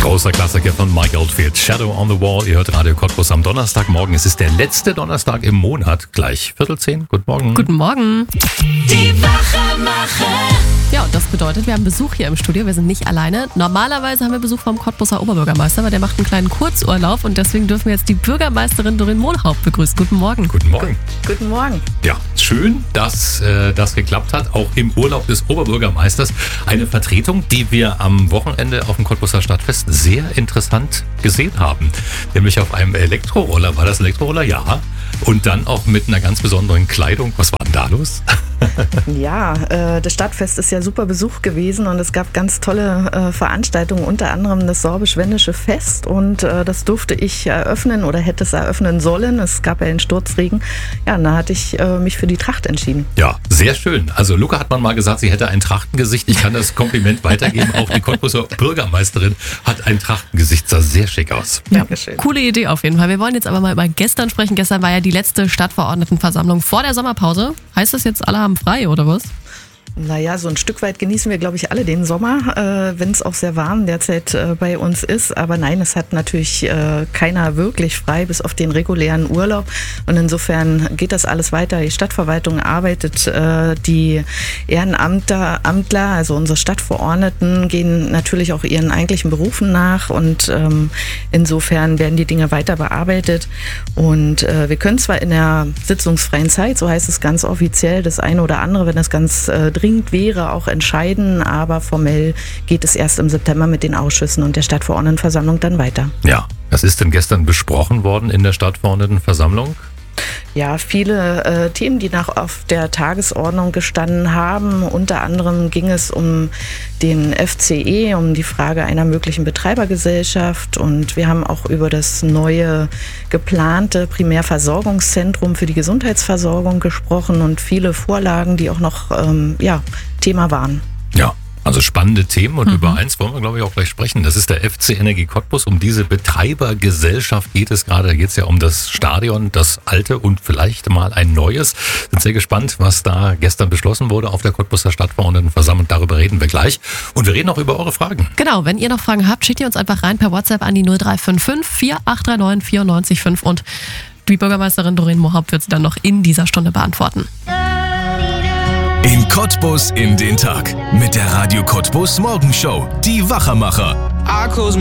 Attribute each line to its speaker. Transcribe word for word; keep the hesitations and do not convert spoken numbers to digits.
Speaker 1: Großer Klassiker von Mike Oldfield, Shadow on the Wall. Ihr hört Radio Cottbus am Donnerstagmorgen. Es ist der letzte Donnerstag im Monat. Gleich Viertel zehn. Guten Morgen.
Speaker 2: Guten Morgen.
Speaker 3: Die Wachemacher.
Speaker 2: Ja, und das bedeutet, wir haben Besuch hier im Studio. Wir sind nicht alleine. Normalerweise haben wir Besuch vom Cottbuser Oberbürgermeister, aber der macht einen kleinen Kurzurlaub und deswegen dürfen wir jetzt die Bürgermeisterin Doreen Mohlhaupt begrüßen. Guten Morgen.
Speaker 1: Guten Morgen.
Speaker 4: Guten Morgen.
Speaker 1: Ja, schön, dass äh, das geklappt hat, auch im Urlaub des Oberbürgermeisters. Eine Vertretung, die wir am Wochenende auf dem Cottbuser Stadtfest sehr interessant gesehen haben. Nämlich auf einem Elektroroller. War das ein Elektroroller? Ja. Und dann auch mit einer ganz besonderen Kleidung. Was war denn da los?
Speaker 4: Ja, äh, das Stadtfest ist ja super Besuch gewesen und es gab ganz tolle äh, Veranstaltungen, unter anderem das Sorbisch-Wendische Fest und äh, das durfte ich eröffnen oder hätte es eröffnen sollen. Es gab ja den Sturzregen. Ja, und da hatte ich äh, mich für die Tracht entschieden.
Speaker 1: Ja, sehr schön. Also Luca hat man mal gesagt, sie hätte ein Trachtengesicht. Ich kann das Kompliment weitergeben. Auch die Cottbuser Bürgermeisterin hat ein Trachtengesicht. Sah sehr schick aus.
Speaker 2: Ja, coole Idee auf jeden Fall. Wir wollen jetzt aber mal über gestern sprechen. Gestern war ja die letzte Stadtverordnetenversammlung vor der Sommerpause. Heißt das jetzt, alle haben frei oder was?
Speaker 4: Naja, so ein Stück weit genießen wir, glaube ich, alle den Sommer, äh, wenn es auch sehr warm derzeit äh, bei uns ist. Aber nein, es hat natürlich äh, keiner wirklich frei, bis auf den regulären Urlaub. Und insofern geht das alles weiter. Die Stadtverwaltung arbeitet, äh, die Ehrenamtler, Amtler, also unsere Stadtverordneten, gehen natürlich auch ihren eigentlichen Berufen nach. Und ähm, insofern werden die Dinge weiter bearbeitet. Und äh, wir können zwar in der sitzungsfreien Zeit, so heißt es ganz offiziell, das eine oder andere, wenn das ganz äh, dringend wäre, auch entscheiden, aber formell geht es erst im September mit den Ausschüssen und der Stadtverordnetenversammlung dann weiter.
Speaker 1: Ja, was ist denn gestern besprochen worden in der Stadtverordnetenversammlung?
Speaker 4: Ja, viele äh, Themen, die nach auf der Tagesordnung gestanden haben. Unter anderem ging es um den F C E, um die Frage einer möglichen Betreibergesellschaft. Und wir haben auch über das neue geplante Primärversorgungszentrum für die Gesundheitsversorgung gesprochen und viele Vorlagen, die auch noch ähm, ja, Thema waren.
Speaker 1: Ja. Also spannende Themen und mhm. über eins wollen wir, glaube ich, auch gleich sprechen. Das ist der F C Energie Cottbus. Um diese Betreibergesellschaft geht es gerade. Da geht es ja um das Stadion, das alte und vielleicht mal ein neues. Sind sehr gespannt, was da gestern beschlossen wurde auf der Cottbuser Stadtverordnetenversammlung. Darüber reden wir gleich. Und wir reden auch über eure Fragen.
Speaker 2: Genau, wenn ihr noch Fragen habt, schickt ihr uns einfach rein per WhatsApp an die null drei fünf fünf, vier acht drei neun, vier neun fünf und die Bürgermeisterin Doreen Mohlhaupt wird sie dann noch in dieser Stunde beantworten.
Speaker 5: In Cottbus in den Tag mit der Radio Cottbus Morgenshow. Die Wachemacher.